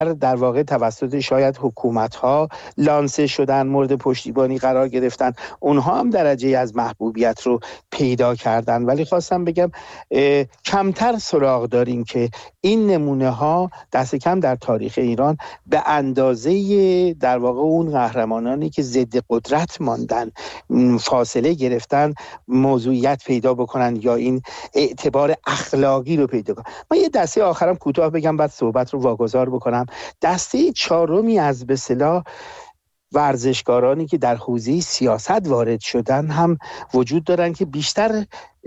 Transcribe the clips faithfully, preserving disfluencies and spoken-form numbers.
در واقع توسط شاید حکومت‌ها لانسه شدن، مورد پشتیبانی قرار گرفتن، اونها هم درجه از محبوبیت رو پیدا کردن. ولی خواستم بگم کمتر سراغ داریم که این نمونه ها دست کم در تاریخ ایران به اندازه در واقع اون قهرمانانی که ضد قدرت ماندن، فاصله گرفتن، موضوعیت پیدا بکنن یا این اعتبار اخلاقی رو پیدا کنن. من یه دسته آخرم کوتاه بگم بعد صحبت رو واگذار بکنم. دسته چهارمی از به اصطلاح ورزشکارانی که در حوزه سیاست وارد شدن هم وجود دارن که بیشتر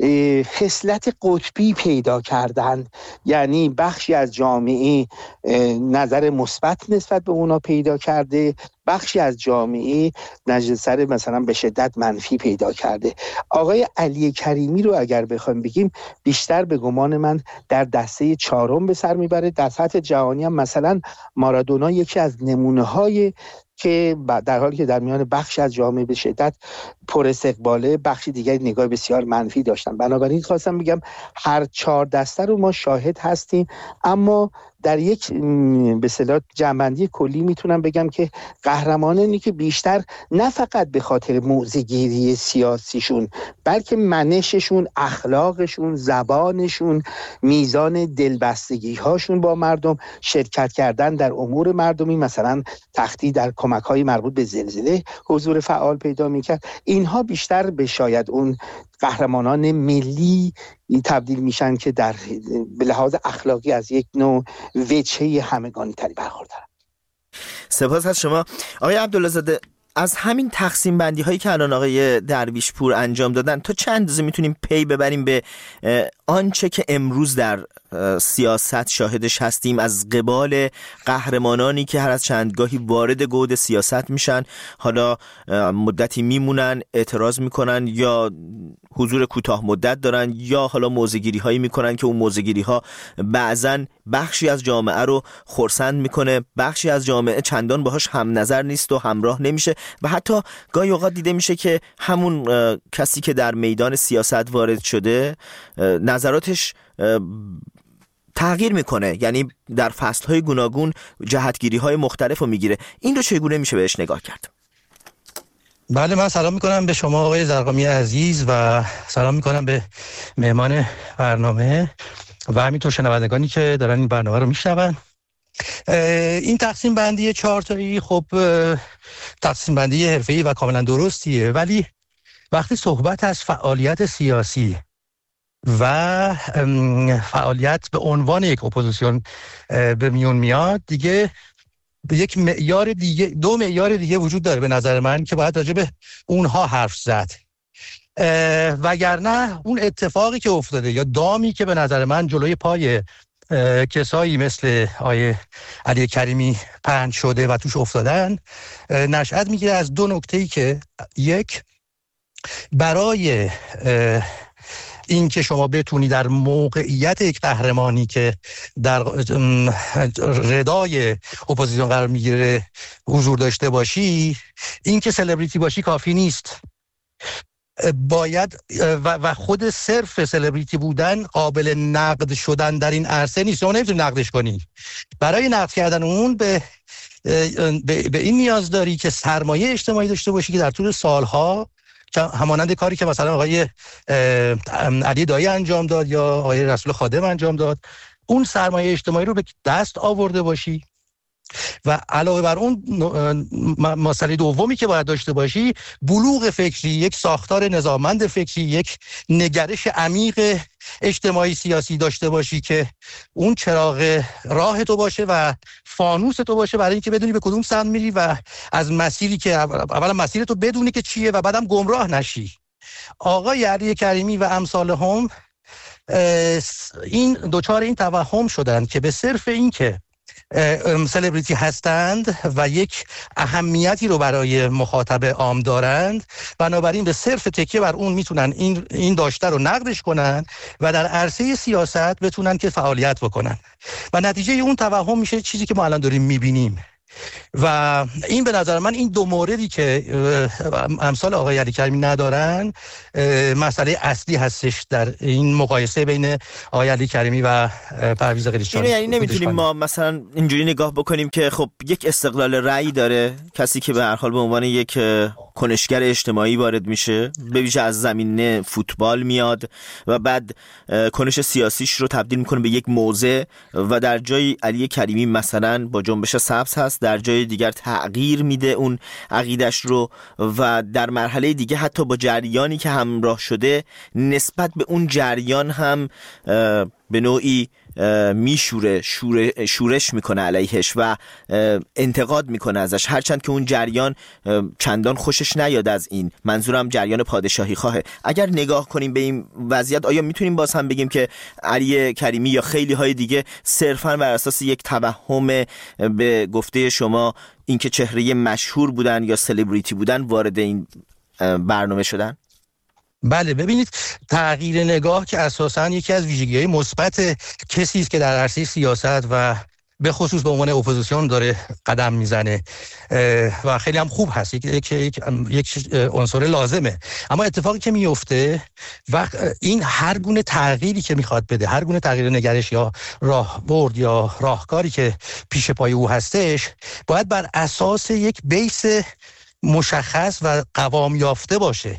خصلت قطبی پیدا کردند، یعنی بخشی از جامعه نظر مثبت نسبت به اونا پیدا کرده، بخشی از جامعه نظر مثلا به شدت منفی پیدا کرده. آقای علی کریمی رو اگر بخوایم بگیم بیشتر به گمان من در دسته چهارم به سر میبره. در سطح جهانی هم مثلا مارادونا یکی از نمونه‌های که در حالی که در میان بخش از جامعه به شدت پر استقباله، بخشی دیگر نگاه بسیار منفی داشتن. بنابراین خواستم بگم هر چهار دسته رو ما شاهد هستیم، اما در یک به اصطلاح جنبندی کلی میتونم بگم که قهرمانانی که بیشتر نه فقط به خاطر موضع‌گیری سیاسیشون بلکه منششون، اخلاقشون، زبانشون، میزان دلبستگی هاشون با مردم، شرکت کردن در امور مردمی، مثلا تختی در کمک‌های مربوط به زلزله حضور فعال پیدا میکرد، اینها بیشتر به شاید اون قهرمانان ملی تبدیل میشن که در به لحاظ اخلاقی از یک نوع وجهه همگانی تری برخوردارن. سپاس از شما آقای عبدالله زاده. از همین تقسیم بندی هایی که الان آقای درویش پور انجام دادن تا چند اندازه میتونیم پی ببریم به آنچه که امروز در سیاست شاهدش هستیم از قبال قهرمانانی که هر از چندگاهی وارد گود سیاست میشن، حالا مدتی میمونن، اعتراض میکنن یا حضور کوتاه مدت دارن یا حالا موضع‌گیری هایی میکنن که اون موضع‌گیری ها بعضن بخشی از جامعه رو خرسند میکنه، بخشی از جامعه چندان باهاش هم نظر نیست و همراه نمیشه و حتی گاهی اوقات دیده میشه که همون کسی که در میدان سیاست وارد شده نظراتش تغییر میکنه، یعنی در فصلهای گوناگون جهتگیری‌های مختلف رو میگیره. این رو چگونه میشه بهش نگاه کرد؟ بله، من سلام میکنم به شما آقای زرقامی عزیز و سلام میکنم به مهمان برنامه و همینطور شنوندگانی که دارن این برنامه رو میشنون. این تقسیم بندی چهار تایی خب تقسیم بندی حرفه‌ای و کاملا درستیه، ولی وقتی صحبت از فعالیت سیاسی و فعالیت به عنوان یک اپوزیسیون به میون میاد، دیگه به یک معیار دیگه دو معیار دیگه وجود داره به نظر من که باید راجع به اونها حرف زد، وگرنه اون اتفاقی که افتاده یا دامی که به نظر من جلوی پای کسایی مثل آیه علی کریمی پهن شده و توش افتادن نشأت میگیره از دو نکته‌ای که یک، برای این که شما بتونی در موقعیت یک قهرمانی که در ردای اپوزیسیون قرار میگیره حضور داشته باشی، این که سلبریتی باشی کافی نیست، باید و خود صرف سلبریتی بودن قابل نقد شدن در این عرصه نیست. شما نمیتونی نقدش کنی. برای نقد کردن اون به به این نیاز داری که سرمایه اجتماعی داشته باشی که در طول سالها همانند کاری که مثلا آقای علی دایی انجام داد یا آقای رسول خادم انجام داد، اون سرمایه اجتماعی رو به دست آورده باشی و علاوه بر اون مسئله دومی که باید داشته باشی بلوغ فکری، یک ساختار نظاممند فکری، یک نگرش عمیق اجتماعی سیاسی داشته باشی که اون چراغ راه تو باشه و فانوس تو باشه برای اینکه بدونی به کدوم سمت میری و از مسیری که اولا مسیر تو بدونی که چیه و بعدم گمراه نشی. آقای علی کریمی و امثال هم این دوچار این توهم شدن که به صرف این که سلبریتی هستند و یک اهمیتی رو برای مخاطب عام دارند، بنابراین به صرف تکیه بر اون میتونن این این داشته رو نقدش کنن و در عرصه سیاست بتونن که فعالیت بکنن و نتیجه اون توهم میشه چیزی که ما الان داریم میبینیم. و این به نظر من این دو موردی که امثال آقای علی کریمی ندارن مسئله اصلی هستش در این مقایسه بین آقای علی کریمی و پرویز قلیچخانی. یعنی نمیتونیم ما مثلا اینجوری نگاه بکنیم که خب یک استقلال رأی داره کسی که به هر حال به عنوان یک کنشگر اجتماعی وارد میشه، به ویژه از زمینه فوتبال میاد و بعد کنش سیاسیش رو تبدیل میکنه به یک موضع و در جای علی کریمی مثلا با جنبش سبز هست، در جای دیگر تغییر میده اون عقیدش رو و در مرحله دیگه حتی با جریانی که همراه شده نسبت به اون جریان هم به نوعی میشوره شوره شورش میکنه علیهش و انتقاد میکنه ازش، هرچند که اون جریان چندان خوشش نیاد از این. منظورم جریان پادشاهی خواهه. اگر نگاه کنیم به این وضعیت، آیا میتونیم باز هم بگیم که علی کریمی یا خیلی های دیگه صرفاً بر اساس یک توهم به گفته شما اینکه چهره مشهور بودن یا سلبریتی بودن وارد این برنامه شدن؟ بله، ببینید تغییر نگاه که اساساً یکی از ویژگی‌های مثبت کسی است که در عرصه سیاست و به خصوص به عنوان اپوزیسیون داره قدم میزنه و خیلی هم خوب هست، یک یک یک, یک عنصر لازمه. اما اتفاقی که میفته وقت این هر گونه تغییری که میخواد بده، هر گونه تغییر نگرش یا راهبرد یا راهکاری که پیش پای او هستش، باید بر اساس یک بیس مشخص و قوام یافته باشه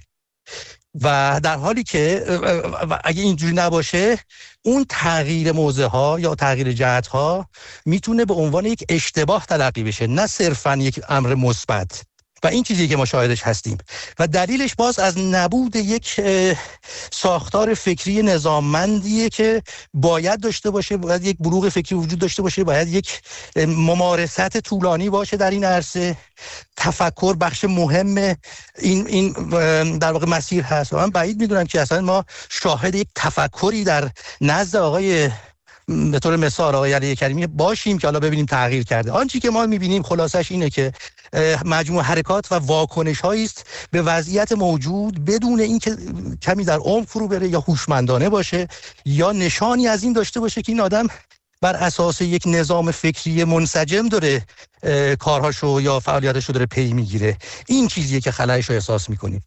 و در حالی که اگه اینجوری نباشه اون تغییر موضع ها یا تغییر جهت ها میتونه به عنوان یک اشتباه تلقی بشه، نه صرفاً یک امر مثبت. و این چیزی که ما شاهدش هستیم و دلیلش باز از نبود یک ساختار فکری نظاممندیه که باید داشته باشه، باید یک بلوغ فکری وجود داشته باشه، باید یک ممارست طولانی باشه در این عرصه. تفکر بخش مهم این این در واقع مسیر هست و من بعید میدونم که اصلا ما شاهد یک تفکری در نزد آقای به طور مثال آقای علی کریمی باشیم که حالا ببینیم تغییر کرده. آنچه که ما میبینیم خلاصش اینه که مجموع حرکات و واکنش هایی است به وضعیت موجود بدون اینکه کمی در عمق فرو بره یا هوشمندانه باشه یا نشانی از این داشته باشه که این آدم بر اساس یک نظام فکری منسجم داره کارهاشو یا فعالیتاشو داره پی میگیره. این چیزیه که خلأش رو احساس میکنیم.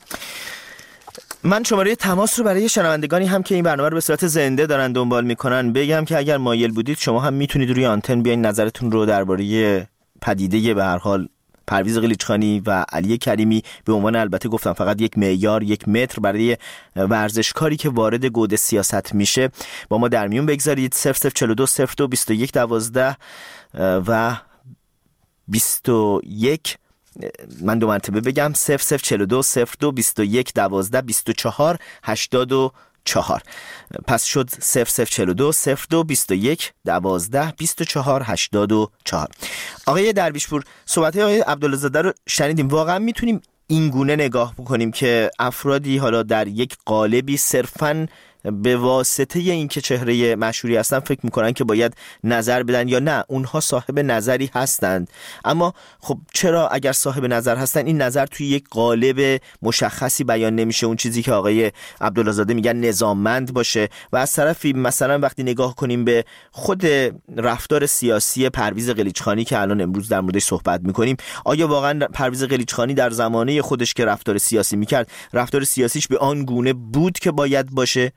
من شماره تماس رو برای شنوندگانی هم که این برنامه رو به صورت زنده دارن دنبال میکنن بگم که اگر مایل بودید شما هم میتونید روی آنتن بیاین نظرتون رو درباره پدیده به هر حال پرویز قلیچخانی و علی کریمی به عنوان، البته گفتم فقط یک معیار، یک متر برای ورزشکاری که وارد گود سیاست میشه، با ما در میون بگذارید. صفر صفر چهل و دو صفر دو بیست و یک دوازده و بیست و یک. من دو مرتبه بگم: صفر صفر چهل و دو صفر دو بیست و یک دوازده بیست و چهار هشتاد و چهار. پس شد صفر صفر چهل و دو صفر دو بیست و یک دوازده بیست و چهار هشتاد و چهار. آقای درویشپور، صحبت‌های آقای عبدالله‌زاده رو شنیدیم. واقعا میتونیم این گونه نگاه بکنیم که افرادی حالا در یک قالبی صرفاً به واسطه این که چهره مشهوری هستن فکر میکنن که باید نظر بدن، یا نه اونها صاحب نظری هستند، اما خب چرا اگر صاحب نظر هستن این نظر توی یک قالب مشخصی بیان نمیشه، اون چیزی که آقای عبدالله‌زاده میگن نظاممند باشه؟ و از طرفی مثلا وقتی نگاه کنیم به خود رفتار سیاسی پرویز قلیچخانی که الان امروز در موردش صحبت میکنیم، آیا واقعا پرویز قلیچخانی در زمانه خودش که رفتار سیاسی میکرد رفتار سیاسیش به آن گونه بود که باید باشه؟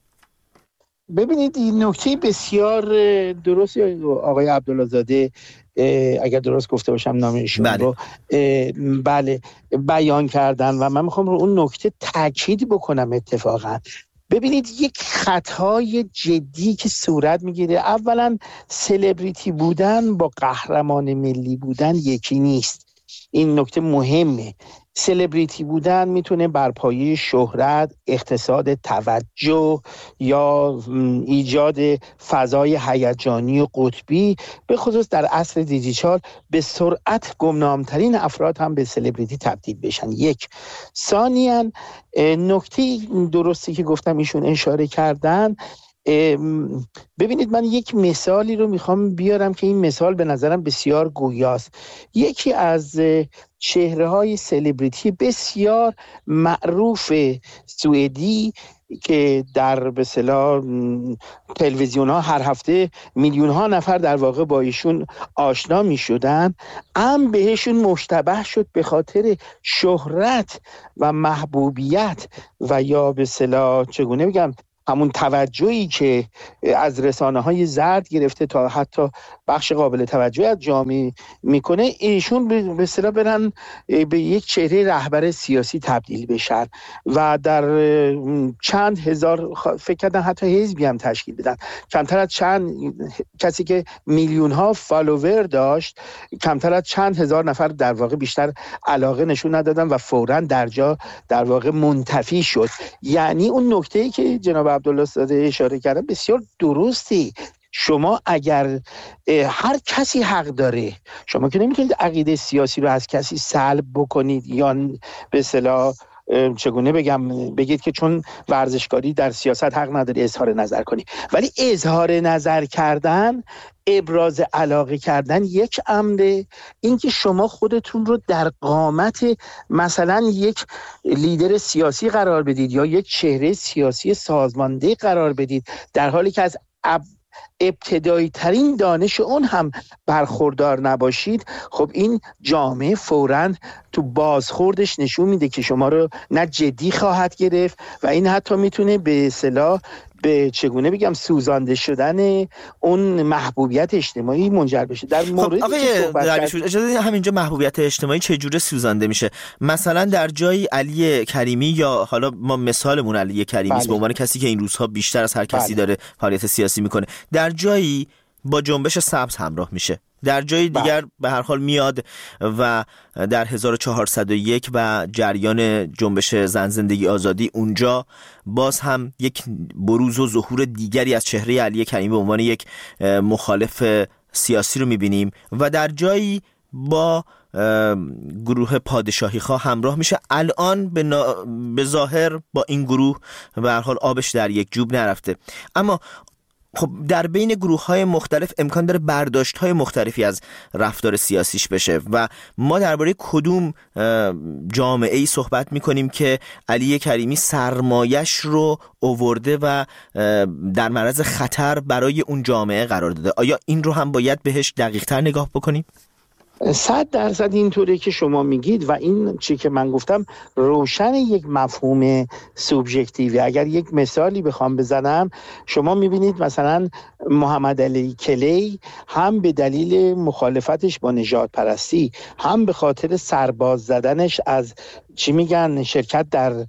ببینید این نکته بسیار درستی آقای عبدالله‌زاده، اگر درست گفته باشم نام ایشون بله. رو بله بیان کردن و من میخوام رو اون نکته تاکید بکنم. اتفاقا ببینید یک خطای جدی که صورت میگیره، اولا سلبریتی بودن با قهرمان ملی بودن یکی نیست. این نکته مهمه. سلبریتی بودن میتونه بر پایه شهرت، اقتصاد توجه یا ایجاد فضای هیجانی و قطبی، به خصوص در عصر دیجیتال، به سرعت گمنامترین افراد هم به سلبریتی تبدیل بشن. یک. ثانیاً نکته درستی که گفتم ایشون اشاره کردن، ببینید من یک مثالی رو میخوام بیارم که این مثال به نظرم بسیار گویاست. یکی از چهره های سلبریتی بسیار معروف سوئدی که در به اصطلاح تلویزیون ها هر هفته میلیون ها نفر در واقع با ایشون آشنا می شدن، هم بهشون مشتبه شد به خاطر شهرت و محبوبیت و یا به اصطلاح چگونه بگم همون توجهی که از رسانه های زرد گرفته تا حتی بخش قابل توجهی از جامعه میکنه، ایشون به اصطلاح برن به یک چهره رهبر سیاسی تبدیل بشن و در چند هزار فکر کردن حتی حزبی هم تشکیل بدن. کمتر از چند کسی که میلیون ها فالوور داشت، کمتر از چند هزار نفر در واقع بیشتر علاقه نشون ندادن و فوراً در جا در واقع منتفی شد. یعنی اون نکته‌ای که جناب عبدالله زاده اشاره کردن بسیار درستی. شما اگر هر کسی حق داره، شما که نمیتونید عقیده سیاسی رو از کسی سلب بکنید یا به اصطلاح چگونه بگم بگید که چون ورزشکاری در سیاست حق نداری اظهار نظر کنی، ولی اظهار نظر کردن، ابراز علاقه کردن یک امره. اینکه شما خودتون رو در قامت مثلا یک لیدر سیاسی قرار بدید یا یک چهره سیاسی سازمانده قرار بدید در حالی که از اب ابتدایی ترین دانش اون هم برخوردار نباشید، خب این جامعه فوراً تو بازخوردش نشون میده که شما رو نه جدی خواهد گرفت و این حتی میتونه به اصطلاح به چگونه بگم سوزانده شدن اون محبوبیت اجتماعی منجر بشه. در موردی خب که آقای اجازه همینجا محبوبیت اجتماعی چه جوره سوزانده میشه؟ مثلا در جای علی کریمی، یا حالا ما مثالمون علی کریمی است به عنوان کسی که این روزها بیشتر از هر کسی بله. داره فعالیت سیاسی میکنه، در جایی با جنبش سبز همراه میشه، در جای دیگر بله. به هر حال میاد و در هزار و چهارصد و یک و جریان جنبش زن زندگی آزادی اونجا باز هم یک بروز و ظهور دیگری از چهره علی کریمی به عنوان یک مخالف سیاسی رو میبینیم و در جایی با گروه پادشاهی خواه همراه میشه. الان به, نا... به ظاهر با این گروه به هر حال آبش در یک جوب نرفته، اما خب در بین گروه‌های مختلف امکان داره برداشت‌های مختلفی از رفتار سیاسیش بشه و ما درباره کدوم جامعه‌ای صحبت می‌کنیم که علی کریمی سرمایش رو آورده و در معرض خطر برای اون جامعه قرار داده؟ آیا این رو هم باید بهش دقیق‌تر نگاه بکنیم؟ صد درصد اینطوره که شما میگید و این چی که من گفتم روشن یک مفهوم سوبژکتیوی. اگر یک مثالی بخوام بزنم، شما میبینید مثلا محمد علی کلی هم به دلیل مخالفتش با نژاد پرستی، هم به خاطر سرباز زدنش از چی میگن شرکت در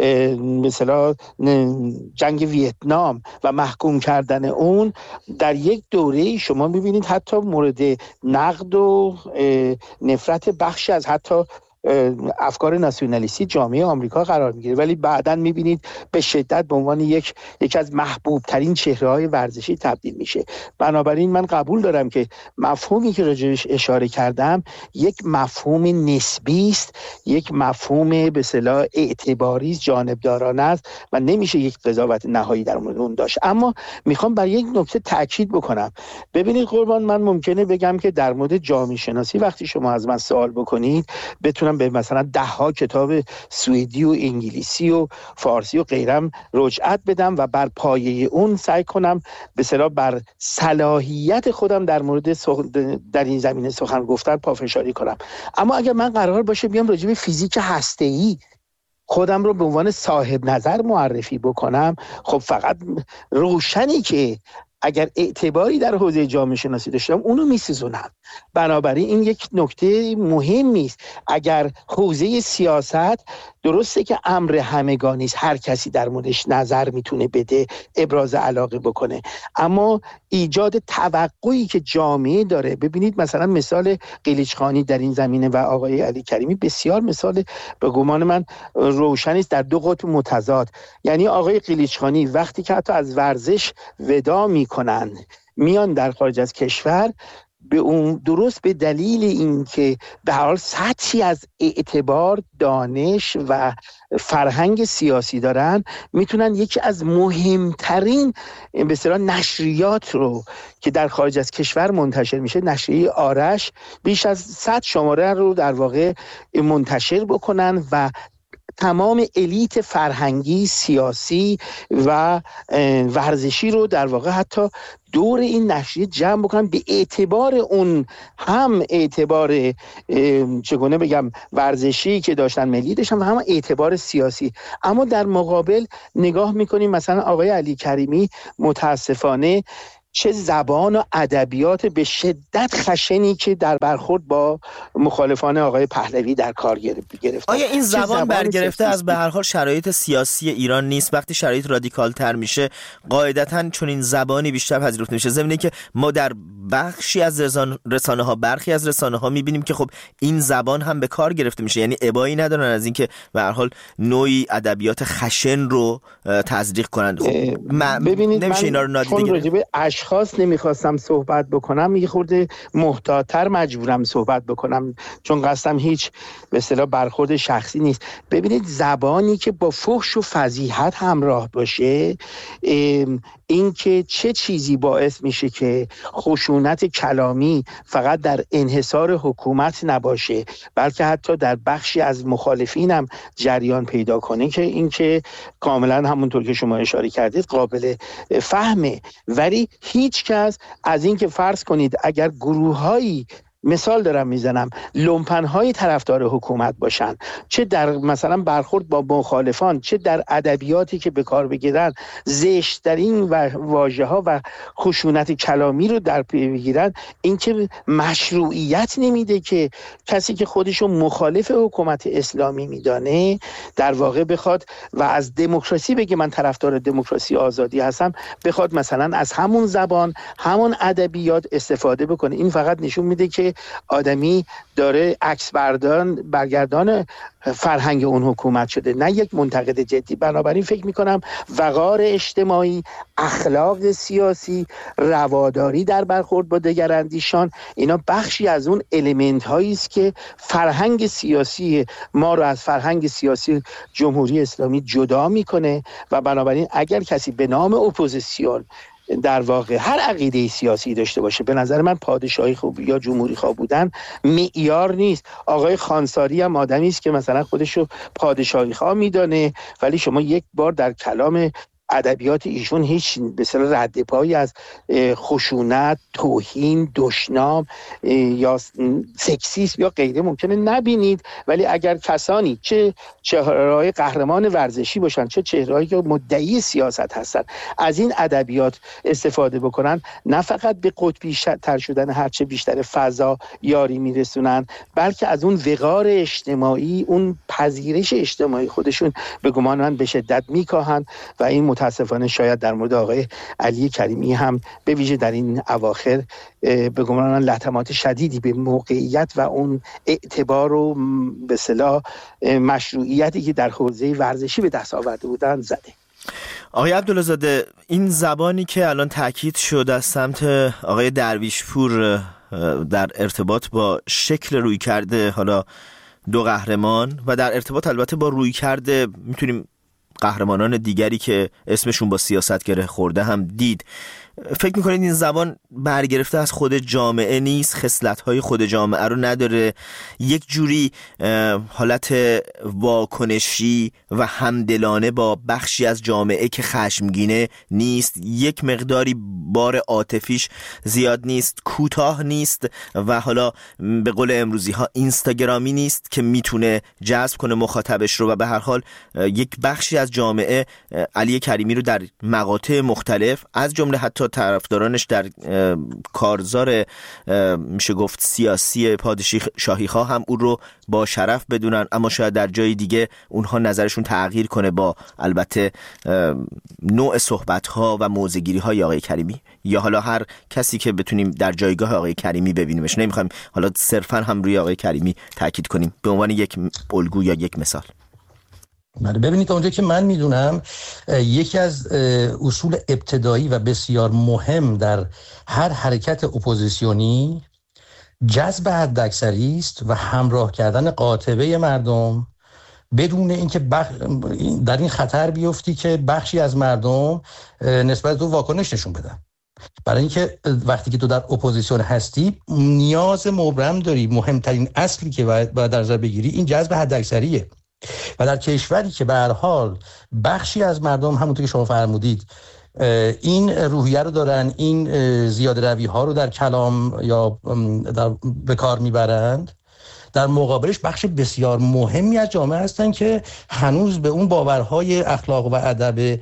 مثلا جنگ ویتنام و محکوم کردن اون، در یک دوره شما میبینید حتی مورد نقد و نفرت بخشی از حتی افکار ناسیونالیستی جامعه آمریکا قرار میگیره، ولی بعداً میبینید به شدت به عنوان یک یک از محبوب ترین چهره‌های ورزشی تبدیل میشه. بنابراین من قبول دارم که مفهومی که راجعش اشاره کردم یک مفهوم نسبی است، یک مفهوم به اصطلاح اعتباری جانبدارانه است و نمیشه یک قضاوت نهایی در مورد اون داشت. اما میخوام بر یک نکته تاکید بکنم. ببینید قربان، من ممکنه بگم که در مورد جامعه شناسی وقتی شما از من سوال بکنید بتونم به مثلا ده ها کتاب سوئدی و انگلیسی و فارسی و غیرم رجعت بدم و بر پایه اون سعی کنم به اصطلاح بر صلاحیت خودم در مورد سخ... در این زمینه سخن گفتن پافشاری کنم. اما اگر من قرار باشه بیام راجع به فیزیک هسته‌ای خودم رو به عنوان صاحب نظر معرفی بکنم، خب فقط روشنی که اگر اعتباری در حوزه جامعه شناسی داشتم اونو میسوزونم. بنابراین این یک نکته مهمی است. اگر حوزه سیاست درسته که امر همگانی است، هر کسی در موردش نظر میتونه بده، ابراز علاقه بکنه، اما ایجاد توقعی که جامعه داره. ببینید مثلا مثال قلیچخانی در این زمینه و آقای علی کریمی بسیار مثال به گمان من روشنی است در دو قطب متضاد. یعنی آقای قلیچخانی وقتی که حتی از ورزش وداع میکنن میان در خارج از کشور، به اون درست به دلیل اینکه به هر حال سطحی از اعتبار، دانش و فرهنگ سیاسی دارن، میتونن یکی از مهمترین به اصطلاح نشریات رو که در خارج از کشور منتشر میشه، نشریه آرش، بیش از صد شماره رو در واقع منتشر بکنن و تمام الیت فرهنگی، سیاسی و ورزشی رو در واقع حتی دور این نشریه جمع بکنن، به اعتبار اون هم اعتبار چگونه بگم ورزشی که داشتن، ملی داشتن، و هم اعتبار سیاسی. اما در مقابل نگاه میکنیم مثلا آقای علی کریمی متاسفانه چه زبان و ادبیات به شدت خشنی که در برخورد با مخالفان آقای پهلوی در کار گرفت. آیا این زبان, زبان برگرفته از به هر حال شرایط سیاسی ایران نیست؟ وقتی شرایط رادیکال تر میشه قاعدتاً چون این زبانی بیشتر پذیرفته میشه، ضمن که ما در بخشی از رسانه ها، برخی از رسانه ها میبینیم که خب این زبان هم به کار گرفته میشه، یعنی ابایی ندارن از اینکه به هر حال نوعی ادبیات خشن رو تزریق کنند. خب ببینید، نمیشه اینا رو نادیده گرفت. خاص نمیخواستم صحبت بکنم، یه خورده محتاط‌تر مجبورم صحبت بکنم چون قصدم هیچ به اصطلاح برخورد شخصی نیست. ببینید، زبانی که با فحش و فضیحت همراه باشه، این که چه چیزی باعث میشه که خشونت کلامی فقط در انحصار حکومت نباشه بلکه حتی در بخشی از مخالفین هم جریان پیدا کنه، که این که کاملا همونطور که شما اشاره کردید قابل فهمه. ولی هیچ کس از این که فرض کنید اگر گروه‌هایی، مثال دارم میزنم، لومپن‌های طرفدار حکومت باشن، چه در مثلا برخورد با مخالفان، چه در ادبیاتی که به کار بگیرن زشت‌ترین واژه‌ها و خشونت کلامی رو در پی بگیرن، این که مشروعیت نمیده که کسی که خودشو مخالف حکومت اسلامی میدانه در واقع بخواد و از دموکراسی بگه من طرفدار دموکراسی آزادی هستم، بخواد مثلا از همون زبان، همون ادبیات استفاده بکنه. این فقط نشون میده که آدمی داره عکس بردان برگردان فرهنگ اون حکومت شده، نه یک منتقد جدی. بنابراین فکر میکنم وقار اجتماعی، اخلاق سیاسی، رواداری در برخورد با دگراندیشان، اینا بخشی از اون الیمنت هایی است که فرهنگ سیاسی ما رو از فرهنگ سیاسی جمهوری اسلامی جدا میکنه. و بنابراین اگر کسی به نام اپوزیسیون در واقع هر عقیده سیاسی داشته باشه، به نظر من پادشاهی خوب یا جمهوری خواه بودن معیار نیست. آقای خانساری هم آدمی است که مثلا خودشو پادشاهی خواه میدانه، ولی شما یک بار در کلام ادبیات ایشون هیچ به اصطلاح رد پایی از خشونت، توهین، دشنام یا سکسیسم یا غیره ممکنه نبینید. ولی اگر کسانی چه چهره‌های قهرمان ورزشی باشن، چه چهره‌هایی که مدعی سیاست هستن، از این ادبیات استفاده بکنن، نه فقط به قطبی تر شدن هرچه بیشتر فضا یاری میرسونن، بلکه از اون وقار اجتماعی، اون پذیرش اجتماعی خودشون به گمان من به شدت میکاهن. و این متاسفانه شاید در مورد آقای علی کریمی هم به ویژه در این اواخر به گمان من لطمات شدیدی به موقعیت و اون اعتبار و به اصطلاح مشروعیتی که در حوزه ورزشی به دست آورده بودن زده. آقای عبدالله زاده، این زبانی که الان تاکید شد از سمت آقای درویشپور در ارتباط با شکل روی کرده حالا دو قهرمان و در ارتباط البته با روی کرده میتونیم قهرمانان دیگری که اسمشون با سیاست گره خورده هم دید، فکر میکنید این زبان برگرفته از خود جامعه نیست؟ خصلت‌های خود جامعه رو نداره؟ یک جوری حالت واکنشی و همدلانه با بخشی از جامعه که خشمگینه نیست؟ یک مقداری بار عاطفیش زیاد نیست؟ کوتاه نیست؟ و حالا به قول امروزی ها اینستاگرامی نیست که میتونه جذب کنه مخاطبش رو؟ و به هر حال یک بخشی از جامعه علی کریمی رو در مقاطع مختلف از جمله حتی طرفدارانش در کارزار میشه گفت سیاسی پادشاهی خواه هم او رو با شرف بدونن، اما شاید در جای دیگه اونها نظرشون تغییر کنه با البته نوع صحبت‌ها و موضع‌گیری‌های آقای کریمی، یا حالا هر کسی که بتونیم در جایگاه آقای کریمی ببینیمش. نمیخوایم حالا صرفاً هم روی آقای کریمی تاکید کنیم، به عنوان یک الگو یا یک مثال. بله، ببینید اونجا که من میدونم یکی از اصول ابتدایی و بسیار مهم در هر حرکت اپوزیسیونی جذب حداکثری است و همراه کردن قاطبه مردم بدون اینکه بخ... در این خطر بیفتی که بخشی از مردم نسبت به واکنش نشون بدن. برای اینکه وقتی که تو در اپوزیسیون هستی نیاز مبرم داری، مهمترین اصلی که باید در نظر بگیری این جذب حداکثریه. و در کشوری که به هر حال بخشی از مردم همونطور که شما فرمودید این روحیه رو دارن، این زیاده روی ها رو در کلام یا در به کار میبرند، در مقابلش بخش بسیار مهمی از جامعه هستن که هنوز به اون باورهای اخلاق و ادب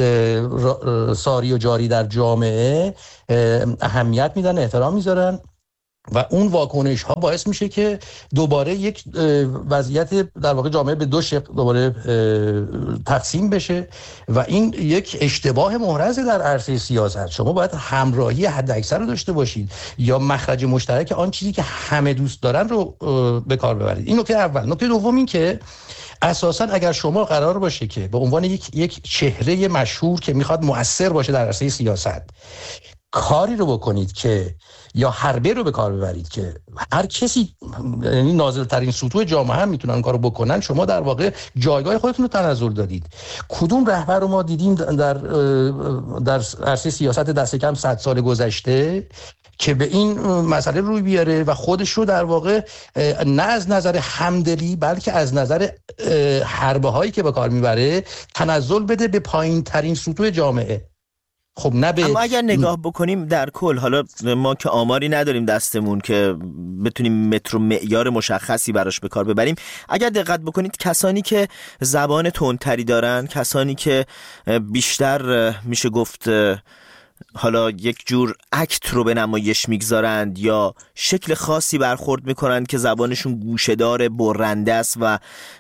ساری و جاری در جامعه اهمیت میدن، احترام میذارن و اون واکنش ها باعث میشه که دوباره یک وضعیت در واقع جامعه به دو شق دوباره تقسیم بشه و این یک اشتباه محرز در عرصه سیاست. شما باید همراهی حداکثر رو داشته باشید یا مخرج مشترک آن چیزی که همه دوست دارن رو به کار ببرید. این نکته اول. نکته دوم این که اساساً اگر شما قرار باشه که به عنوان یک یک چهره مشهور که میخواد مؤثر باشه در عرصه سیاست کاری رو بکنید که یا حربه رو به کار ببرید که هر کسی، یعنی نازل‌ترین سطوح جامعه هم میتونن کارو بکنن، شما در واقع جایگاه خودتون رو تنزل دادید. کدوم رهبر رو ما دیدیم در در عرصه سیاست دست کم صد سال گذشته که به این مسئله روی بیاره و خودش رو در واقع نه از نظر همدلی بلکه از نظر حربه هایی که به کار میبره تنزل بده به پایین ترین سطوح جامعه؟ خب نه به... اما اگر نگاه بکنیم در کل، حالا ما که آماری نداریم دستمون که بتونیم متر و معیار مشخصی براش به کار ببریم، اگر دقت بکنید کسانی که زبان تندتری دارن، کسانی که بیشتر میشه گفت حالا یک جور اکت رو به نمایش میگذارند یا شکل خاصی برخورد میکنند که زبانشون گوشه‌دار، برنده است و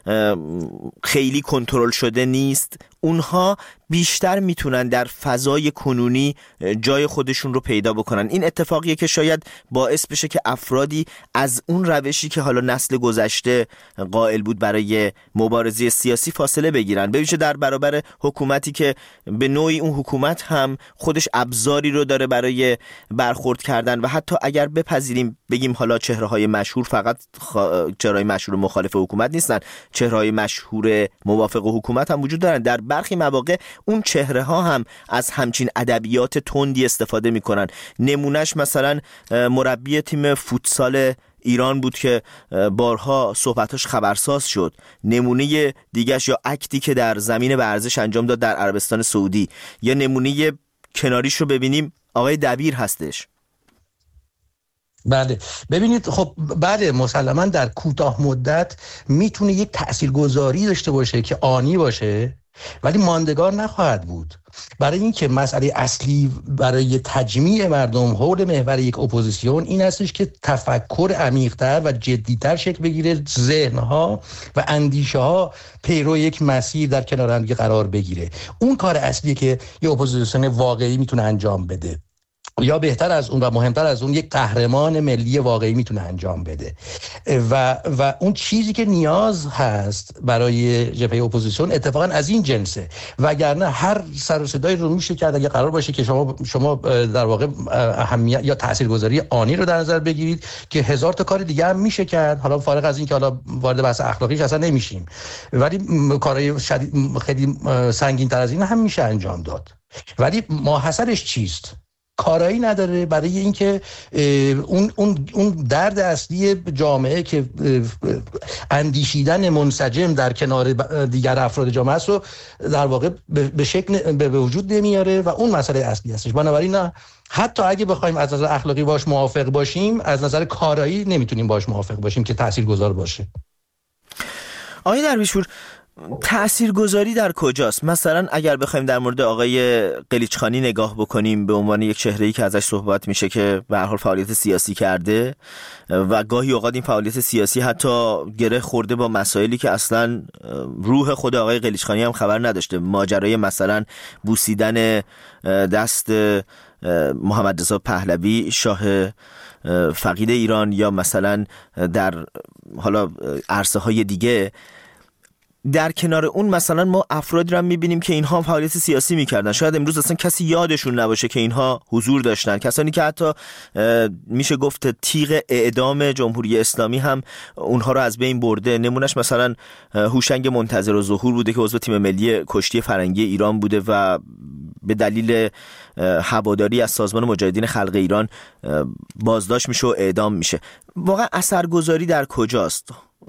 خیلی کنترل شده نیست، اونها بیشتر میتونن در فضای کنونی جای خودشون رو پیدا بکنن. این اتفاقیه که شاید باعث بشه که افرادی از اون روشی که حالا نسل گذشته قائل بود برای مبارزه سیاسی فاصله بگیرن، به ویژه در برابر حکومتی که به نوعی اون حکومت هم خودش ابزاری رو داره برای برخورد کردن و حتی اگر بپذیریم بگیم حالا چهره‌های مشهور فقط خا... چهره‌های مشهور مخالف حکومت نیستن، چهره‌های مشهور موافق حکومت هم وجود دارن، در برخی مواقع اون چهره ها هم از همچین ادبیات تندی استفاده میکنن. نمونهش مثلا مربی تیم فوتسال ایران بود که بارها صحبتاش خبرساز شد. نمونه دیگهش یا اکتی که در زمین ورزش انجام داد در عربستان سعودی، یا نمونه کناریش رو ببینیم آقای دبیر هستش. بله ببینید، خب بله مسلماً در کوتاه مدت میتونه یک تاثیرگذاری داشته باشه که آنی باشه ولی ماندگار نخواهد بود، برای اینکه مسئله اصلی برای تجمیع مردم حول محور یک اپوزیسیون این هستش که تفکر عمیق‌تر و جدی‌تر شکل بگیره، ذهن‌ها و اندیشه‌ها پیرو یک مسیر در کنار هم قرار بگیره. اون کار اصلی که یه اپوزیسیون واقعی میتونه انجام بده، یا بهتر از اون و مهمتر از اون یک قهرمان ملی واقعی میتونه انجام بده. و و اون چیزی که نیاز هست برای جبهه اپوزیسیون اتفاقا از این جنسه، وگرنه هر سر و صدایی رو میشه کرد اگه قرار باشه که شما شما در واقع اهمیت یا تاثیرگذاری آنی رو در نظر بگیرید که هزار تا کار دیگه هم میشه کرد، حالا فارغ از این که حالا وارد بحث اخلاقیش اصلا نمیشیم، ولی کارهای شدید خیلی سنگین تر از این هم میشه انجام داد. ولی ماحصلش چیست؟ کارایی نداره برای اینکه اون اون اون درد اصلی جامعه که اندیشیدن منسجم در کنار دیگر افراد جامعه است رو در واقع به شکل به وجود نمیاره و اون مسئله اصلی هستش. بنابراین نه، حتی اگه بخوایم از نظر اخلاقی باش موافق باشیم، از نظر کارایی نمیتونیم باش موافق باشیم که تاثیرگذار باشه. آقای درویشپور، تأثیرگذاری در کجاست؟ مثلا اگر بخوایم در مورد آقای قلیچخانی نگاه بکنیم به عنوان یک چهره‌ای که ازش صحبت میشه که به هر حال فعالیت سیاسی کرده و گاهی اوقات این فعالیت سیاسی حتی گره خورده با مسائلی که اصلا روح خود آقای قلیچخانی هم خبر نداشته، ماجرای مثلا بوسیدن دست محمد رضا پهلوی شاه فقید ایران، یا مثلا در حالا عرصه های دیگه. در کنار اون مثلا ما افرادی رو میبینیم که اینها فعالیت سیاسی میکردن، شاید امروز اصلا کسی یادشون نباشه که اینها حضور داشتن، کسانی که حتی میشه گفت تیغ اعدام جمهوری اسلامی هم اونها رو از بین برده. نمونهش مثلا هوشنگ منتظر و ظهور بوده که عضو تیم ملی کشتی فرنگی ایران بوده و به دلیل هواداری از سازمان مجاهدین خلق ایران بازداشت میشه و اعدام میشه. واقعا اثرگذاری در کجاست؟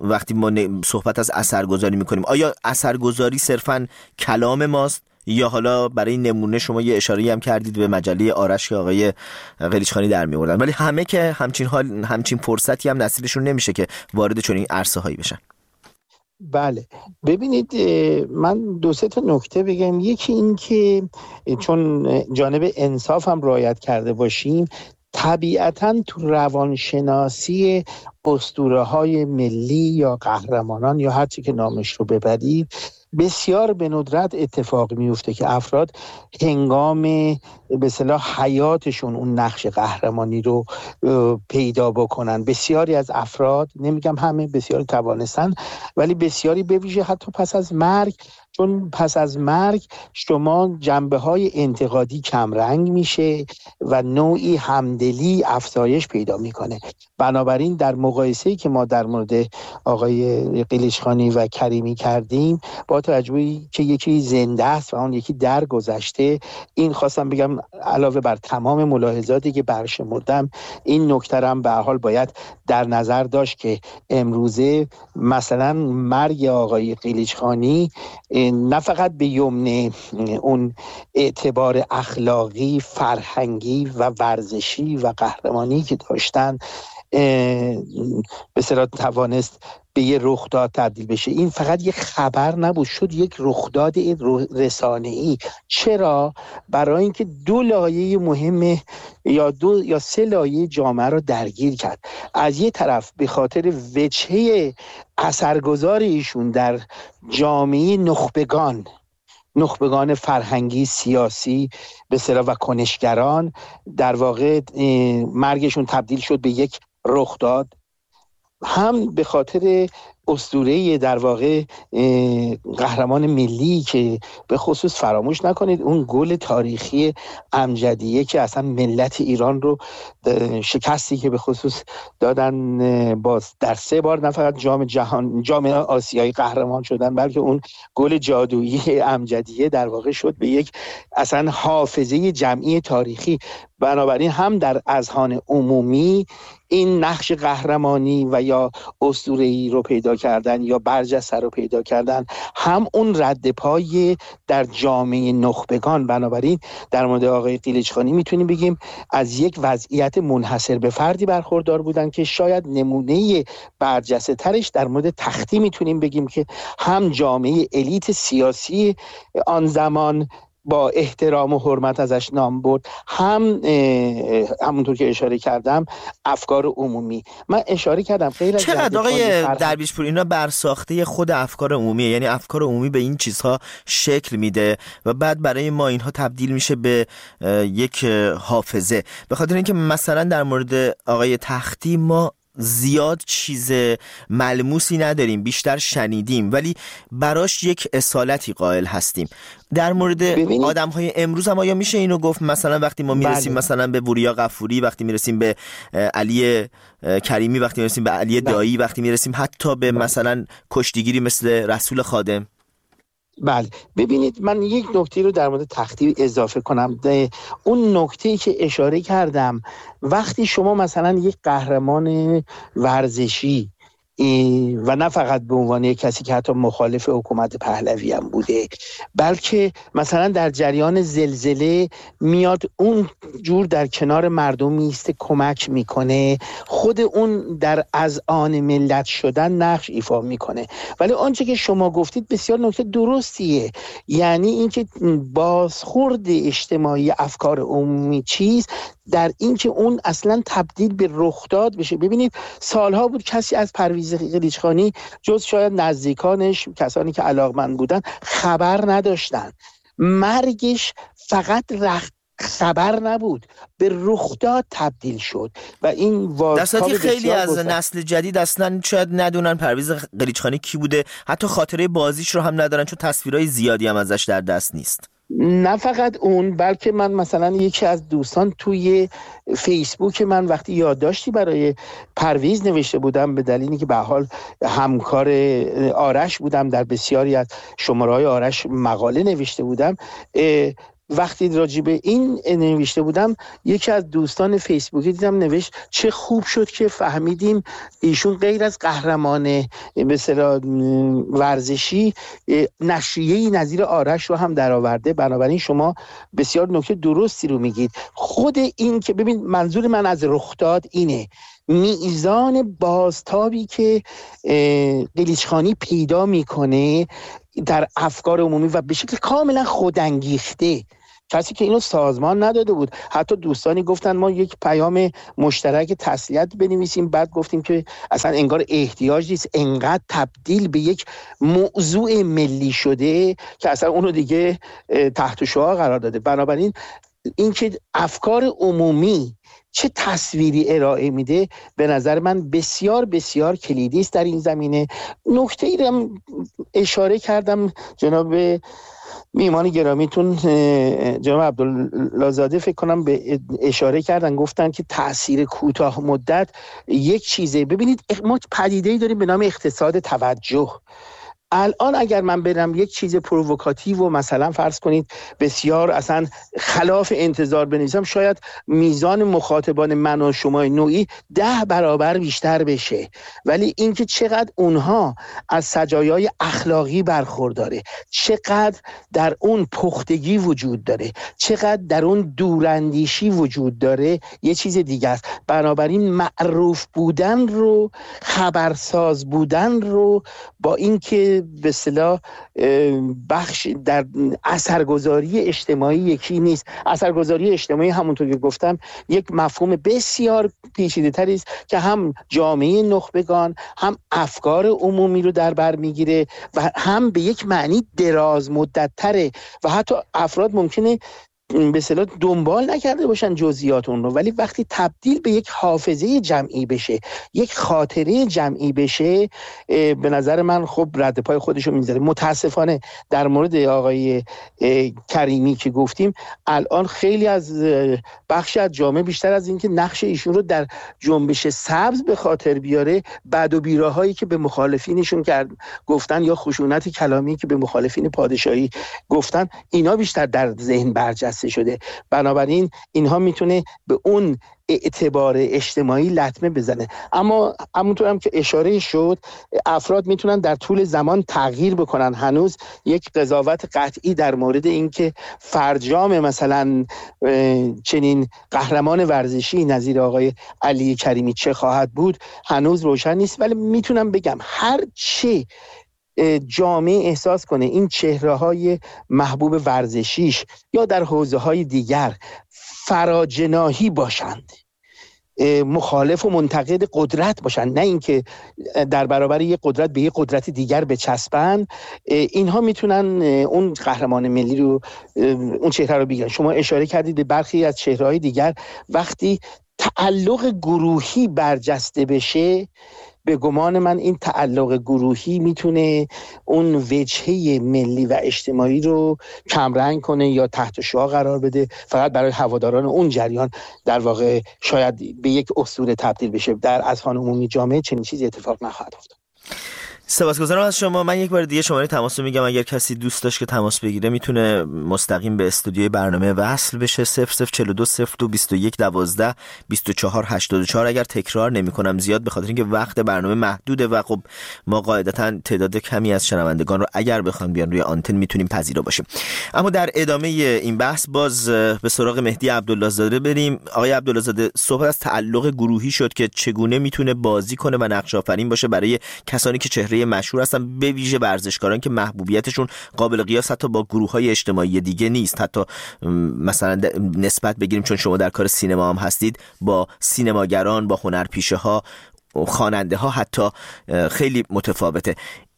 وقتی ما صحبت از اثرگذاری میکنیم؟ آیا اثرگذاری صرفاً کلام ماست یا حالا برای نمونه شما یه اشاره‌ای هم کردید به مجله آرش که آقای قلیچخانی در می‌آوردن، ولی همه که همچین حال همچین فرصتی هم نصیبشون نمیشه که وارد چنین عرصه‌هایی بشن. بله ببینید من دو سه تا نکته بگم. یکی این که چون جانب انصاف هم رعایت کرده باشیم، طبیعتاً تو روانشناسی اسطوره‌های ملی یا قهرمانان یا هر چی که نامش رو ببرید بسیار به ندرت اتفاق میفته که افراد هنگام به اصطلاح حیاتشون اون نقش قهرمانی رو پیدا بکنن. بسیاری از افراد، نمیگم همه، بسیاری توانستن، ولی بسیاری به ویژه حتی پس از مرگ، چون پس از مرگ شما جنبه‌های انتقادی کمرنگ میشه و نوعی همدلی افزایش پیدا میکنه. بنابراین در مقایسه‌ای که ما در مورد آقای قلیچخانی و کریمی کردیم، با توجهی که یکی زنده است و اون یکی درگذشته، این خواستم بگم علاوه بر تمام ملاحظاتی که برشمردم، این نکته هم به هر حال باید در نظر داشت که امروزه مثلا مرگ آقای قلیچخانی نه فقط به یمن اون اعتبار اخلاقی، فرهنگی و ورزشی و قهرمانی که داشتن به صلاح توانست به یه رخداد تبدیل بشه، این فقط یک خبر نبود، شد یک رخداد رسانه‌ای. چرا؟ برای اینکه دو لایه مهم یا دو یا سه لایه جامعه رو درگیر کرد. از یه طرف به خاطر وجهه اثرگذار ایشون در جامعه نخبگان نخبگان فرهنگی، سیاسی به اصطلاح و کنشگران، در واقع مرگشون تبدیل شد به یک رخداد، هم به خاطر اسطوره در واقع قهرمان ملی که به خصوص فراموش نکنید اون گل تاریخی امجدیه که اصلا ملت ایران رو شکستی که به خصوص دادن، باز در سه بار نه فقط جام جهان، جام آسیایی قهرمان شدن، بلکه اون گل جادویی امجدیه در واقع شد به یک اصلا حافظه جمعی تاریخی. بنابراین هم در اذهان عمومی این نقش قهرمانی و یا اسطوره‌ای رو پیدا کردن یا برجسته رو پیدا کردن، هم اون رد پای در جامعه نخبگان. بنابراین در مورد آقای قلیچخانی میتونیم بگیم از یک وضعیت منحصر به فردی برخوردار بودن که شاید نمونه برجسته ترش در مورد تختی میتونیم بگیم که هم جامعه الیت سیاسی آن زمان با احترام و حرمت ازش نام برد، هم همونطور که اشاره کردم افکار عمومی. من اشاره کردم غیر از چقدر آقای درویشپور اینا برساخته خود افکار عمومیه، یعنی افکار عمومی به این چیزها شکل میده و بعد برای ما اینها تبدیل میشه به یک حافظه. به خاطر اینکه مثلا در مورد آقای تختی ما زیاد چیز ملموسی نداریم، بیشتر شنیدیم، ولی براش یک اصالتی قائل هستیم. در مورد آدم‌های امروز هم آیا میشه اینو گفت؟ مثلا وقتی ما میرسیم بله. مثلا به وریا غفوری، وقتی میرسیم به علی کریمی، وقتی میرسیم به علی دایی، وقتی میرسیم حتی به بله. مثلا کشتیگیری مثل رسول خادم. بله ببینید من یک نکته رو در مورد تختی اضافه کنم. اون نکته‌ای که اشاره کردم، وقتی شما مثلا یک قهرمان ورزشی و نه فقط به عنوان کسی که حتی مخالف حکومت پهلوی هم بوده، بلکه مثلا در جریان زلزله میاد اون جور در کنار مردم میسته، کمک میکنه، خود اون در اذعان ملت شدن نقش ایفا میکنه. ولی آنچه که شما گفتید بسیار نکته درستیه، یعنی اینکه بازخورد اجتماعی افکار عمومی چیز در این که اون اصلا تبدیل به رخداد بشه. ببینید سالها بود کسی از پرویز قلیچخانی جز شاید نزدیکانش، کسانی که علاقمند بودن، خبر نداشتن. مرگش فقط رخ خبر نبود، به رخداد تبدیل شد و این واقعا خیلی از نسل جدید اصلا شاید ندونن پرویز قلیچخانی کی بوده، حتی خاطره بازیش رو هم ندارن چون تصویرهای زیادی هم ازش در دست نیست. نه فقط اون، بلکه من مثلا یکی از دوستان توی فیسبوک من وقتی یادداشتی برای پرویز نوشته بودم، به دلیلی که به حال همکار آرش بودم، در بسیاری از شماره‌های آرش مقاله نوشته بودم، وقتی راجع به این نوشته بودم یکی از دوستان فیسبوکی دیدم نوشت چه خوب شد که فهمیدیم ایشون غیر از قهرمان به اصطلاح ورزشی نشریه‌ای نظیر آرش رو هم درآورده. بنابراین شما بسیار نکته درستی رو میگید. خود این که ببین منظور من از رخداد اینه، میزان بازتابی که قلیچخانی پیدا میکنه در افکار عمومی و به شکل کاملا خودانگیخته، کسی که اینو سازمان نداده بود. حتی دوستانی گفتن ما یک پیام مشترک تسلیت بنویسیم، بعد گفتیم که اصلا انگار احتیاج نیست، انقدر تبدیل به یک موضوع ملی شده که اصلا اونو دیگه تحت شعاع قرار داده. بنابراین اینکه افکار عمومی چه تصویری ارائه میده به نظر من بسیار بسیار کلیدی است در این زمینه. نکته ای رو اشاره کردم جناب میهمان گرامیتون جناب عبدالله‌زاده فکر کنم به اشاره کردن، گفتن که تأثیر کوتاه مدت یک چیزه. ببینید ما پدیده‌ای داریم به نام اقتصاد توجه. الان اگر من برم یک چیز پرووکاتیو و مثلا فرض کنید بسیار اصلا خلاف انتظار بنویسم، شاید میزان مخاطبان من و شما نوعی ده برابر بیشتر بشه، ولی اینکه چقدر اونها از سجایای اخلاقی برخورداره، چقدر در اون پختگی وجود داره، چقدر در اون دوراندیشی وجود داره، یه چیز دیگه است. بنابراین معروف بودن رو، خبرساز بودن رو با اینکه به اصطلاح بخش در اثرگذاری اجتماعی یکی نیست. اثرگذاری اجتماعی همونطور که گفتم یک مفهوم بسیار پیچیده‌تری است که هم جامعه نخبگان، هم افکار عمومی رو در بر میگیره و هم به یک معنی دراز مدت‌تره و حتی افراد ممکنه به اصطلاح دنبال نکرده باشن جزئیات اون رو، ولی وقتی تبدیل به یک حافظه جمعی بشه، یک خاطره جمعی بشه، به نظر من خب رد پای خودشو میذاره. متاسفانه در مورد آقای کریمی که گفتیم، الان خیلی از بخش از جامعه بیشتر از اینکه نقش ایشون رو در جنبش سبز به خاطر بیاره، بد و بیراهایی که به مخالفینشون کرد گفتن یا خشونت کلامی که به مخالفین پادشاهی گفتن، اینا بیشتر در ذهن برجسته شده. بنابراین اینها میتونه به اون اعتبار اجتماعی لطمه بزنه. اما همونطور هم که اشاره شد، افراد میتونن در طول زمان تغییر بکنن. هنوز یک قضاوت قطعی در مورد اینکه فرجام مثلا چنین قهرمان ورزشی نظیر آقای علی کریمی چه خواهد بود هنوز روشن نیست، ولی میتونم بگم هر چه جامعه احساس کنه این چهره‌های محبوب ورزشیش یا در حوزه‌های دیگر فراجناحی باشند، مخالف و منتقد قدرت باشن، نه اینکه در برابر یک قدرت به یک قدرت دیگر بچسبن، اینها میتونن اون قهرمان ملی رو، اون چهره رو بگیرن. شما اشاره کردید به برخی از چهره‌های دیگر وقتی تعلق گروهی برجسته بشه، به گمان من این تعلق گروهی میتونه اون وجهه ملی و اجتماعی رو کمرنگ کنه یا تحت شعاع قرار بده، فقط برای هواداران اون جریان در واقع شاید به یک اسطوره تبدیل بشه. در اذهان عمومی جامعه چنین چیزی اتفاق نخواهد افتاد. سپاسگزارم از شما. من یک بار دیگه شماره تماس رو میگم، اگر کسی دوست داشت که تماس بگیره میتونه مستقیم به استودیوی برنامه وصل بشه. صفر صفر چهل و دو صفر دو بیست و یک دوازده بیست و چهار هشتاد و چهار. اگر تکرار نمی‌کنم زیاد به خاطر اینکه وقت برنامه محدوده و خب ما قاعدتاً تعداد کمی از شنوندگان رو اگر بخوام بیان روی آنتن میتونیم پذیرا باشیم. اما در ادامه این بحث باز به سراغ مهدی عبدالله‌زاده بریم. آقای عبدالله‌زاده، صحبت از تعلق گروهی شد که چگونه میتونه بازی کنه و نقش آفرین باشه برای کسانی که چهره مشهور هستن، به ویژه ورزشکاران که محبوبیتشون قابل قیاس حتی با گروه‌های اجتماعی دیگه نیست. حتی مثلا نسبت بگیریم، چون شما در کار سینما هم هستید، با سینماگران، با هنرپیشه‌ها، خواننده‌ها حتی خیلی متفاوته.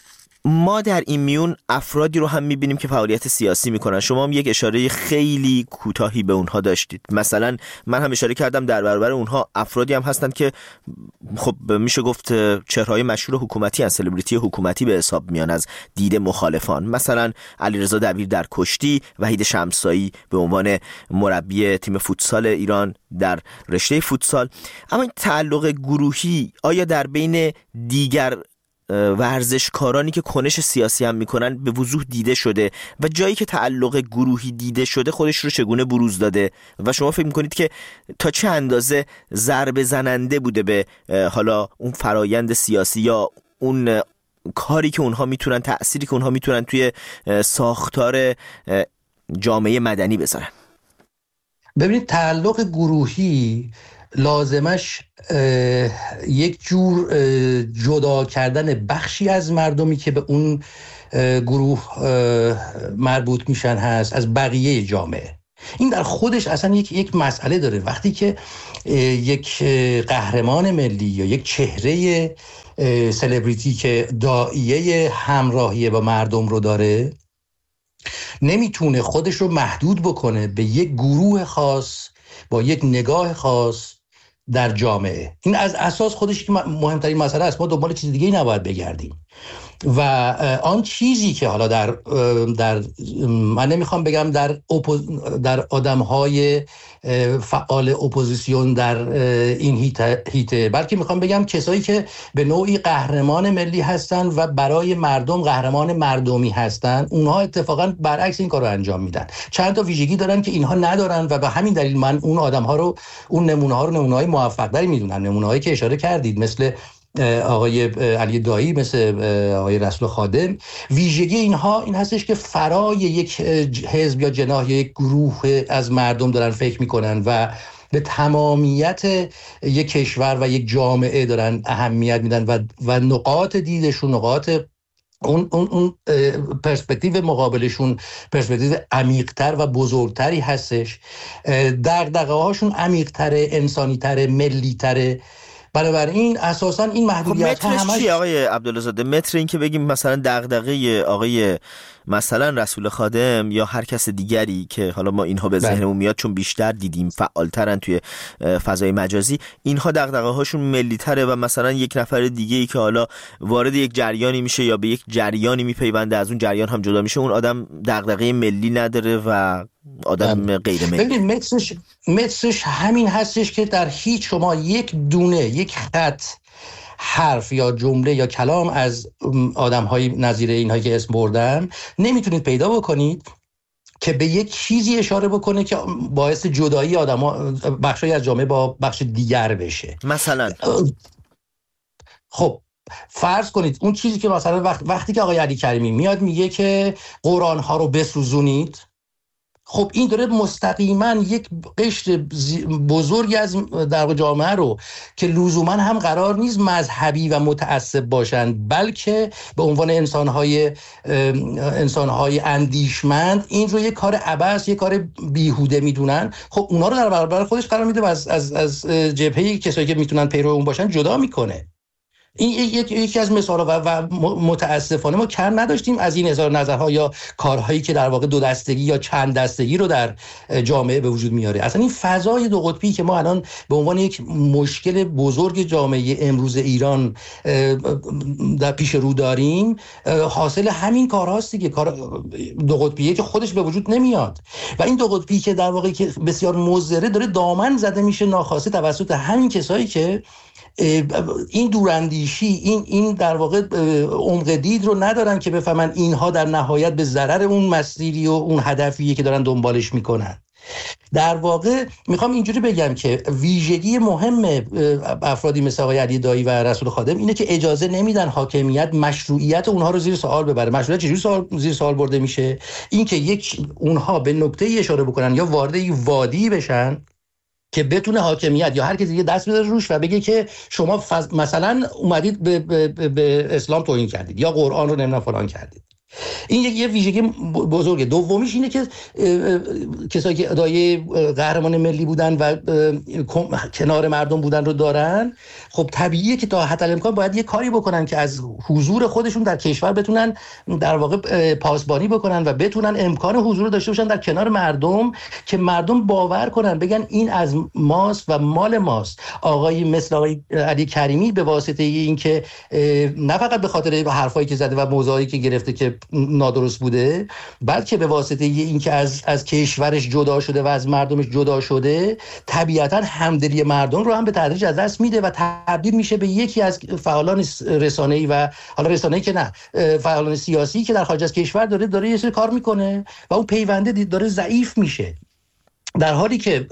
ما در این میون افرادی رو هم میبینیم که فعالیت سیاسی میکنن. شما هم یک اشاره خیلی کوتاهی به اونها داشتید. مثلا من هم اشاره کردم در برابر اونها افرادی هم هستن که خب میشه گفت چهره‌های مشهور حکومتی ان، سلبریتی حکومتی به حساب میان از دید مخالفان. مثلا علیرضا دبیر در کشتی، وحید شمسایی به عنوان مربی تیم فوتسال ایران در رشته فوتسال. اما این تعلق گروهی آیا در بین دیگر ورزشکارانی که کنش سیاسی هم میکنن به وضوح دیده شده و جایی که تعلق گروهی دیده شده خودش رو چگونه بروز داده و شما فکر میکنید که تا چه اندازه ضربه زننده بوده به حالا اون فرایند سیاسی یا اون کاری که اونها میتونن، تأثیری که اونها میتونن توی ساختار جامعه مدنی بذارن؟ ببینید، تعلق گروهی لازمش یک جور جدا کردن بخشی از مردمی که به اون گروه مربوط میشن هست از بقیه جامعه. این در خودش اصلا یک یک مسئله داره. وقتی که یک قهرمان ملی یا یک چهره سلبریتی که داعیه همراهی با مردم رو داره نمیتونه خودش رو محدود بکنه به یک گروه خاص با یک نگاه خاص در جامعه. این از اساس خودش که مهمترین مسئله است. ما دنبال چیز دیگه ای نباید بگردیم و آن چیزی که حالا در در من نمیخوام بگم در در آدم‌های فعال اپوزیسیون در این هیته، بلکه میخوام بگم کسایی که به نوعی قهرمان ملی هستن و برای مردم قهرمان مردمی هستن، اونها اتفاقا برعکس این کارو انجام میدن. چند تا ویژگی دارن که اینها ندارن و به همین دلیل من اون آدم‌ها رو، اون نمونه‌ها رو نمونه‌های موفق‌تری میدونم. نمونه‌هایی که اشاره کردید مثل آقای علی دایی، مثل آقای رسول خادم، ویژگی اینها این هستش که فرای یک حزب یا جناح یا یک گروه از مردم دارن فکر میکنن و به تمامیت یک کشور و یک جامعه دارن اهمیت میدن و و نقاط دیدشون، نقاط اون اون اون پرسپکتیو مقابلشون پرسپکتیو عمیق‌تر و بزرگتری هستش. دغدغه‌هاشون عمیق‌تره، انسانی‌تره، ملی‌تره. بنابراین اساساً این محدودیت خب مترش چی آقای عبدالله؟ متر این که بگیم مثلا دغدغه آقای مثلا رسول خادم یا هر کس دیگری که حالا ما اینها به ذهنمون میاد چون بیشتر دیدیم فعالترن توی فضای مجازی، اینها دغدغه هاشون ملی تره و مثلا یک نفر دیگه ای که حالا وارد یک جریانی میشه یا به یک جریانی میپیونده از اون جریان هم جدا میشه، اون آدم دغدغه ملی نداره و آدم غیر ملی. ببین مترش مترش همین هستش که در هیچ شما یک دونه، یک خط، حرف یا جمله یا کلام از آدم‌های نظیر اینهایی که اسم بردم نمیتونید پیدا بکنید که به یک چیزی اشاره بکنه که باعث جدایی آدم‌ها، بخشی از جامعه با بخش دیگر بشه. مثلا خب فرض کنید اون چیزی که مثلا وقت وقتی که آقای علی کریمی میاد میگه که قرآن ها رو بسوزونید، خب این داره مستقیما یک قشر بزرگی از در جامعه رو که لزوما هم قرار نیست مذهبی و متعصب باشند بلکه به عنوان انسان‌های انسان‌های اندیشمند این رو یک کار عبث، یک کار بیهوده میدونن. خب اونا رو در برابر خودش قرار میده و از از از جبهه کسایی که میتونن پیرو اون باشن جدا میکنه. این یکی یکی از مثال‌ها و, و متاسفانه ما کم نداشتیم از این هزار نظرها یا کارهایی که در واقع دو دستگی یا چند دستگی رو در جامعه به وجود میاره. اصلا این فضای دو قطبی که ما الان به عنوان یک مشکل بزرگ جامعه امروز ایران در پیش رو داریم حاصل همین کارهاست دیگه. کار دو قطبیه که خودش به وجود نمیاد و این دو قطبی که در واقع که بسیار مضره داره دامن زده میشه ناخواسته توسط همین کسایی که این دوراندیشی، این این در واقع عمق دید رو ندارن که بفهمن اینها در نهایت به ضرر اون مسیری و اون هدفیه که دارن دنبالش میکنن. در واقع میخوام اینجوری بگم که ویژگی مهم افرادی مثل آقای علی دایی و رسول خادم اینه که اجازه نمیدن حاکمیت مشروعیت اونها رو زیر سوال ببره. مشروعیت چجوری سوال زیر سوال برده میشه؟ این که یک اونها به نقطه‌ای اشاره بکنن یا وارد یک وادی بشن که بتونه حاکمیت یا هر کسی دیگه دست بذاره روش و بگه که شما فز... مثلا اومدید به, به, به اسلام توهین کردید یا قرآن رو نمیدونم فلان کردید. این یه ویژگی بزرگه. دومیش اینه که کسایی که ادعای قهرمان ملی بودن و کنار مردم بودن رو دارن، خب طبیعیه که تا حتی الامکان باید یه کاری بکنن که از حضور خودشون در کشور بتونن در واقع پاسبانی بکنن و بتونن امکان حضور داشته باشن در کنار مردم که مردم باور کنن، بگن این از ماست و مال ماست. آقای مثل آقای علی کریمی به واسطه این که نه فقط به خاطر حرفایی که زده و موضوعی که گرفته که نادرست بوده، بلکه به واسطه این که از از کشورش جدا شده و از مردمش جدا شده، طبیعتا همدلی مردم رو هم به تدریج از دست میده و تبدیل میشه به یکی از فعالان رسانه‌ای و حالا رسانه‌ای که نه، فعالان سیاسی که در خارج از کشور داره داره یه سری کار میکنه و اون پیونده داره ضعیف میشه. در حالی که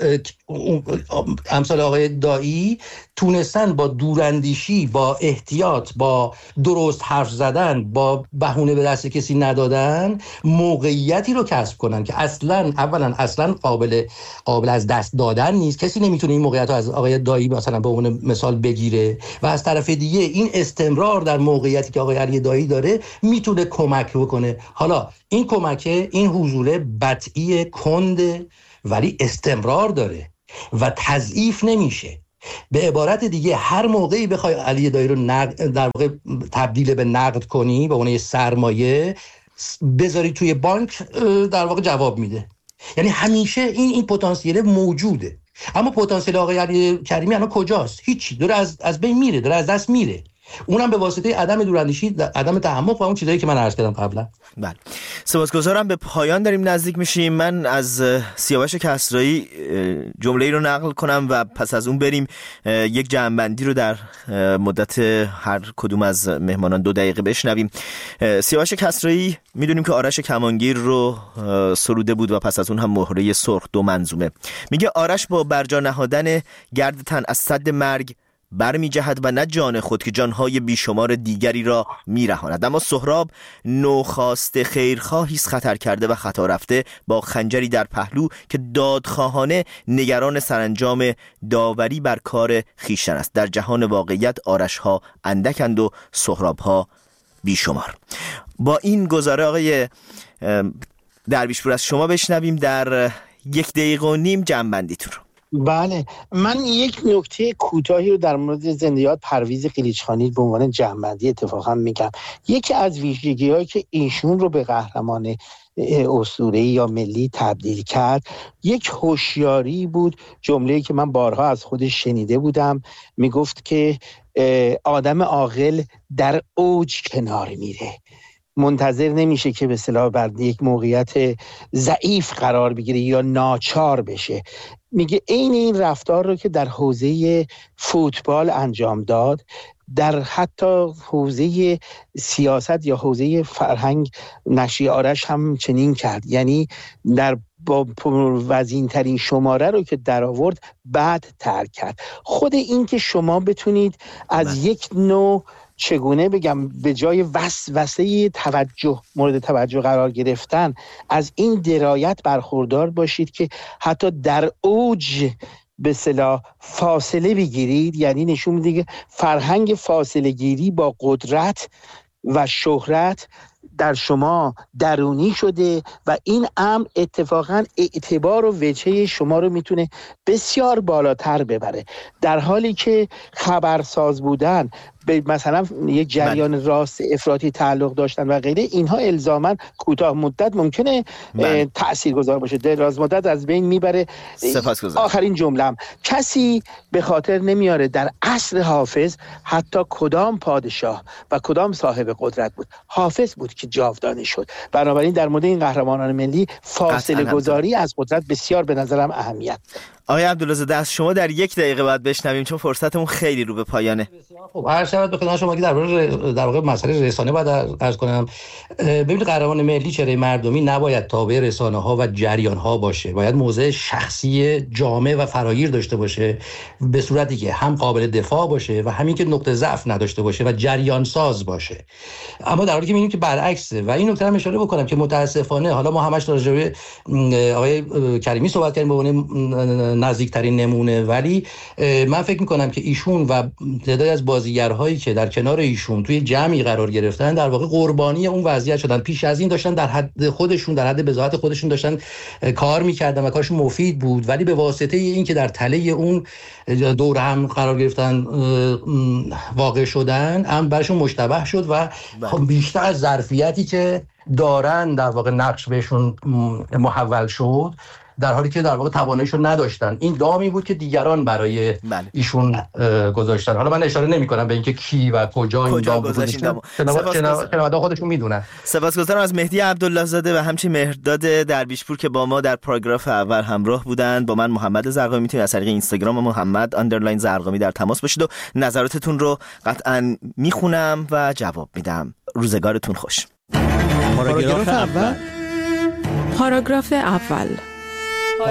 امثال آقای دایی تونستن با دوراندیشی، با احتیاط، با درست حرف زدن، با بهونه به دست کسی ندادن، موقعیتی رو کسب کنن که اصلا اولا اصلا قابل قابل از دست دادن نیست. کسی نمیتونه این موقعیت رو از آقای دایی مثلا به عنوان مثال بگیره و از طرف دیگه این استمرار در موقعیتی که آقای علی دایی داره میتونه کمک بکنه. حالا این کمکه، این حضور بطئی کنده ولی استمرار داره و تضعیف نمیشه. به عبارت دیگه هر موقعی بخوای علی دایی رو نقد در واقع تبدیل به نقد کنی، به اون سرمایه بذاری توی بانک، در واقع جواب میده. یعنی همیشه این این پتانسیل موجوده. اما پتانسیل آقای علی کریمی الان کجاست؟ هیچی، داره از از بین میره، داره از دست میره. اونم به واسطه عدم دوراندیشی، عدم تعمق و اون چیزایی که من عرض کردم قبلا. بله، سپاسگزارم. به پایان داریم نزدیک میشیم. من از سیاوش کسرایی جمله‌ای رو نقل کنم و پس از اون بریم یک جمع‌بندی رو در مدت هر کدوم از مهمانان دو دقیقه بشنویم. سیاوش کسرایی میدونیم که آرش کمانگیر رو سروده بود و پس از اون هم مهره سرخ، دو منظومه. میگه آرش با برجا نهادن گرد تن از سد مرگ برمی جهد و نه جان خود که جانهای بیشمار دیگری را می رهاند. اما سهراب نوخاسته خیرخواهی است خطر کرده و خطا رفته، با خنجری در پهلو که دادخواهانه نگران سرانجام داوری بر کار خیشتن است. در جهان واقعیت آرش ها اندکند و سهراب ها بیشمار. با این گزاره آقای درویشپور از شما بشنویم در یک دقیقه و نیم جمع‌بندیتون رو. بله، من یک نکته کوتاهی رو در مورد زندیات پرویز قلیچخانی به عنوان جمع‌بندی اتفاقا میگم. یکی از ویژگی‌هایی که ایشون رو به قهرمان اسطوره‌ای یا ملی تبدیل کرد، یک هوشیاری بود. جمله‌ای که من بارها از خودش شنیده بودم، میگفت که آدم عاقل در اوج کنار میره، منتظر نمیشه که به اصطلاح بر یک موقعیت ضعیف قرار بگیره یا ناچار بشه. میگه عین این رفتار رو که در حوزه فوتبال انجام داد، در حتی حوزه سیاست یا حوزه فرهنگ نشی آرش هم چنین کرد. یعنی در با وزین ترین شماره رو که در آورد بعد ترک کرد. خود این که شما بتونید از من. یک نوع چگونه بگم به جای وسوسه توجه مورد توجه قرار گرفتن، از این درایت برخوردار باشید که حتی در اوج به اصطلاح فاصله بگیرید. یعنی نشون میده که فرهنگ فاصله گیری با قدرت و شهرت در شما درونی شده و این امر اتفاقا اعتبار و وجهه شما رو میتونه بسیار بالاتر ببره، در حالی که خبرساز بودن به مثلا یک جریان راست افراطی تعلق داشتن و غیره، اینها الزاما کوتاه مدت ممکنه تاثیرگذار باشه، دراز مدت از بین میبره. آخرین جمله‌ام، کسی به خاطر نمیاره در عصر حافظ حتی کدام پادشاه و کدام صاحب قدرت بود، حافظ بود که جاودانه شد. بنابراین در مورد این قهرمانان ملی فاصله گذاری از قدرت بسیار به نظرم اهمیت. آقای عبدالله از شما در یک دقیقه بعد بشنویم چون فرصتمون خیلی رو به پایانه. خب هر شب بخوام شما که در واقع در واقع مسئله رسانه باید عرض کنم. ببینید قهرمان ملی چهره مردمی نباید تابع رسانه ها و جریان ها باشه، باید موضع شخصی جامع و فراگیر داشته باشه، به صورتی که هم قابل دفاع باشه و همین که نقطه ضعف نداشته باشه و جریان ساز باشه. اما در حالی که می‌بینیم که برعکسه و این نکته رو اشاره بکنم که متاسفانه حالا ما همش راجع به آقای کریمی صحبت کردیم به عنوان نزدیکترین نمونه، ولی من فکر می‌کنم که ایشون و تعدادی از بازیگرهایی که در کنار ایشون توی جمعی قرار گرفتن در واقع قربانی اون وضعیت شدن. پیش از این داشتن در حد خودشون، در حد بضاعت خودشون داشتن کار می‌کردن و کارشون مفید بود، ولی به واسطه این که در تله اون دور هم قرار گرفتن واقع شدن، هم برشون مشتبه شد و بیشتر از ظرفیتی که دارن در واقع نقش بهشون محول شد. در حالی که در واقع تواناییشو نداشتن. این دامی بود که دیگران برای بله. ایشون گذاشتن. حالا من اشاره نمی‌کنم به اینکه کی و کجا این دام گذاشتن، شنونده خودشون میدونن. سپاسگزارم از مهدی عبدالله زاده و همچنین مهرداد درویشپور که با ما در پاراگراف اول همراه بودند. با من محمد زرقامی میتونید از طریق اینستاگرام محمد آندرلاین زرقامی در تماس باشید و نظراتتون رو قطعاً میخونم و جواب میدم. روزگارتون خوش. پاراگراف اول. پاراگراف اول